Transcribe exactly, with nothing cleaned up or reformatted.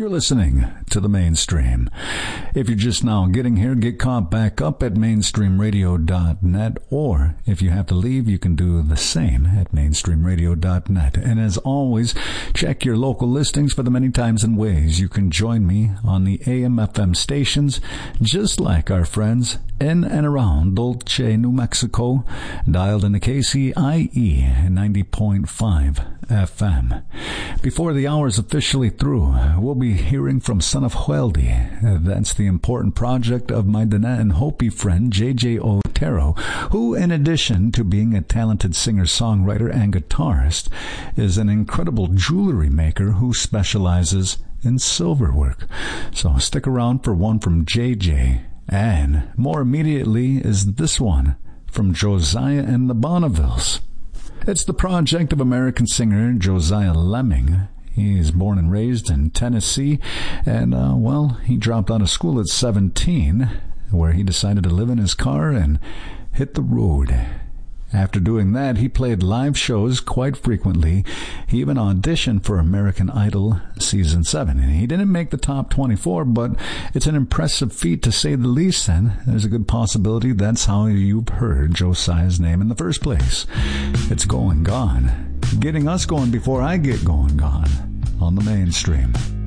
You're listening to the Mainstream. If you're just now getting here, get caught back up at mainstream radio dot net, or if you have to leave, you can do the same at mainstream radio dot net. And as always, check your local listings for the many times and ways you can join me on the A M F M stations, just like our friends in and around Dulce, New Mexico, dialed into K C I E ninety point five F M. Before the hour is officially through, we'll be hearing from Son of Hueldi. That's the important project of my Dana and Hopi friend J J Otero, who, in addition to being a talented singer-songwriter and guitarist, is an incredible jewelry maker who specializes in silver work. So stick around for one from J J. And more immediately is this one from Josiah and the Bonnevilles. It's the project of American singer Josiah Lemming. He is born and raised in Tennessee, and, uh, well, he dropped out of school at seventeen, where he decided to live in his car and hit the road. After doing that, he played live shows quite frequently. He even auditioned for American Idol Season seven. And he didn't make the top twenty-four, but it's an impressive feat to say the least, and there's a good possibility that's how you've heard Josiah's name in the first place. It's Going Gone. Getting us going before I get going gone on the Mainstream.